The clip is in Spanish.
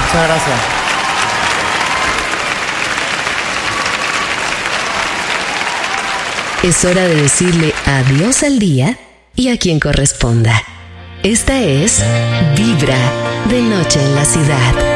Muchas gracias. Es hora de decirle adiós al día y a quien corresponda. Esta es Vibra, de noche en la ciudad.